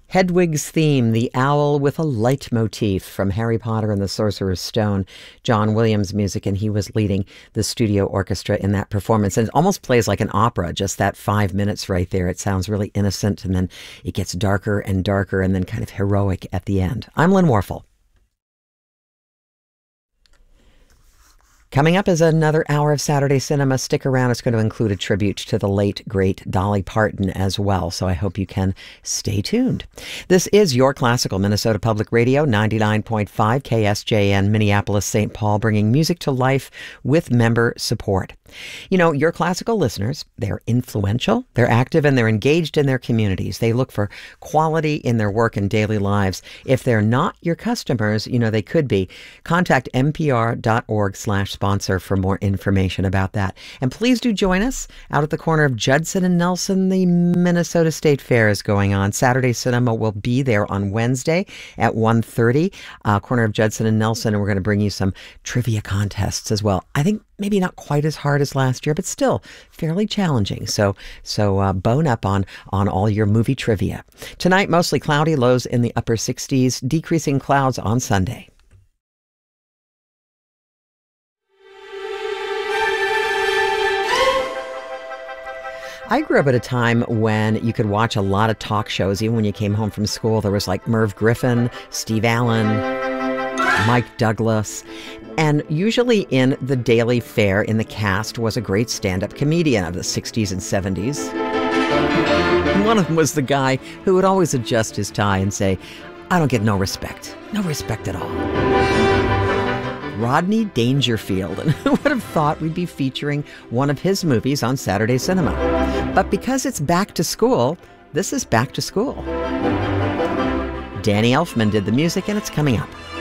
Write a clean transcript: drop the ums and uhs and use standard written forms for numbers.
Hedwig's theme, the owl with a leitmotif from Harry Potter and the Sorcerer's Stone, John Williams music, and he was leading the studio orchestra in that performance. And it almost plays like an opera, just that 5 minutes right there. It sounds really innocent, and then it gets darker and darker, and then kind of heroic at the end. I'm Lynn Warfel. Coming up is another hour of Saturday Cinema. Stick around. It's going to include a tribute to the late, great Dolly Parton as well, so I hope you can stay tuned. This is Your Classical Minnesota Public Radio, 99.5 KSJN, Minneapolis, St. Paul, bringing music to life with member support. You know, Your Classical listeners, they're influential, they're active, and they're engaged in their communities. They look for quality in their work and daily lives. If they're not your customers, you know, they could be. Contact npr.org/sponsor for more information about that. And please do join us out at the corner of Judson and Nelson. The Minnesota State Fair is going on. Saturday Cinema will be there on Wednesday at 1:30, corner of Judson and Nelson, and we're going to bring you some trivia contests as well. I think maybe not quite as hard as last year, but still fairly challenging. So bone up on all your movie trivia. Tonight, mostly cloudy, lows in the upper 60s, decreasing clouds on Sunday. I grew up at a time when you could watch a lot of talk shows. Even when you came home from school, there was like Merv Griffin, Steve Allen, Mike Douglas. And usually in the daily fare in the cast was a great stand-up comedian of the 60s and 70s. And one of them was the guy who would always adjust his tie and say, "I don't get no respect at all." Rodney Dangerfield, and who would have thought we'd be featuring one of his movies on Saturday Cinema? But because it's back to school, this is Back to School. Danny Elfman did the music, and it's coming up.